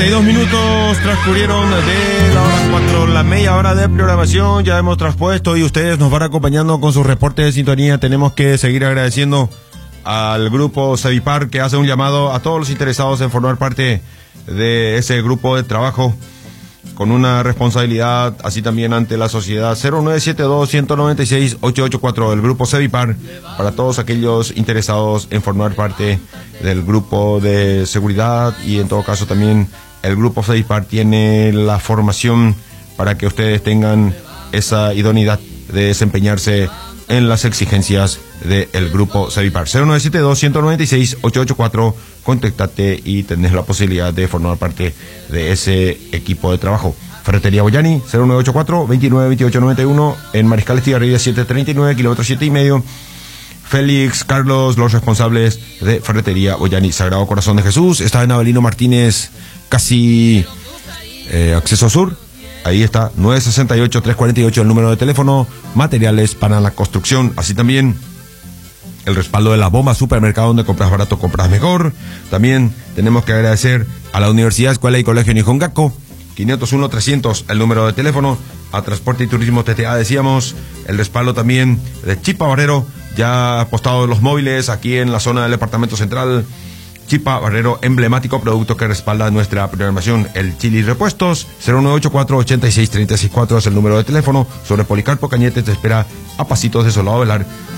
32 minutos transcurrieron de la hora 4, la media hora de programación ya hemos traspuesto y ustedes nos van acompañando con sus reportes de sintonía. Tenemos que seguir agradeciendo al grupo Cevipar, que hace un llamado a todos los interesados en formar parte de ese grupo de trabajo con una responsabilidad así también ante la sociedad. 0972-196-884, el grupo Cevipar, para todos aquellos interesados en formar parte del grupo de seguridad, y en todo caso también el grupo Cevipar tiene la formación para que ustedes tengan esa idoneidad de desempeñarse en las exigencias del grupo Cevipar. 0972-196-884, contáctate y tenés la posibilidad de formar parte de ese equipo de trabajo. Ferretería Boyani, 0984-292891, en Mariscal Estigarribia 739, kilómetro 7,5. Félix, Carlos, los responsables de Ferretería Boyani. Sagrado Corazón de Jesús, está en Avelino Martínez, casi acceso sur. Ahí está, 968-348 el número de teléfono. Materiales para la construcción. Así también el respaldo de La Bomba Supermercado, donde compras barato, compras mejor. También tenemos que agradecer a la Universidad, Escuela y Colegio Nijongako, 501-300 el número de teléfono. A Transporte y Turismo TTA decíamos, el respaldo también de Chipa Barrero, ya apostado los móviles aquí en la zona del departamento central. Chipa Barrero, emblemático producto que respalda nuestra programación. El Chili Repuestos, 0984-86-364 es el número de teléfono. Sobre Policarpo Cañete te espera a pasitos de Soldado Velar.